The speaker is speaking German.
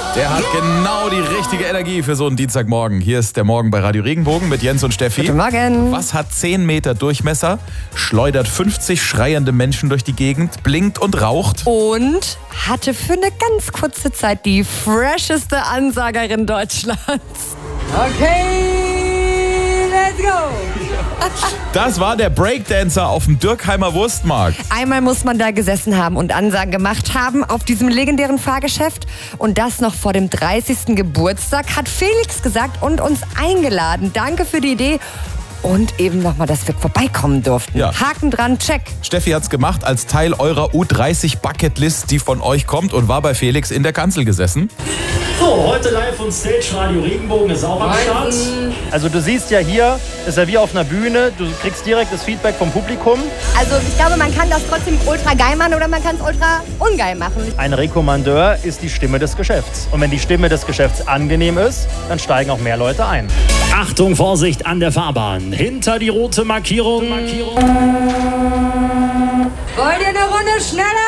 Der hat genau die richtige Energie für so einen Dienstagmorgen. Hier ist der Morgen bei Radio Regenbogen mit Jens und Steffi. Guten Morgen. Was hat 10 Meter Durchmesser, schleudert 50 schreiende Menschen durch die Gegend, blinkt und raucht? Und hatte für eine ganz kurze Zeit die fresheste Ansagerin Deutschlands. Okay, let's go. Das war der Breakdancer auf dem Dürkheimer Wurstmarkt. Einmal muss man da gesessen haben und Ansagen gemacht haben auf diesem legendären Fahrgeschäft. Und das noch vor dem 30. Geburtstag, hat Felix gesagt und uns eingeladen. Danke für die Idee. Und eben nochmal, dass wir vorbeikommen durften. Ja. Haken dran, check. Steffi hat's gemacht als Teil eurer U30 Bucketlist, die von euch kommt, und war bei Felix in der Kanzel gesessen. So, heute live on Stage, Radio Regenbogen ist auch am Start. Also du siehst ja hier, ist ja wie auf einer Bühne, du kriegst direkt das Feedback vom Publikum. Also ich glaube, man kann das trotzdem ultra geil machen oder man kann es ultra ungeil machen. Ein Rekommandeur ist die Stimme des Geschäfts. Und wenn die Stimme des Geschäfts angenehm ist, dann steigen auch mehr Leute ein. Achtung, Vorsicht an der Fahrbahn. Hinter die rote Markierung. Wollt ihr eine Runde schneller?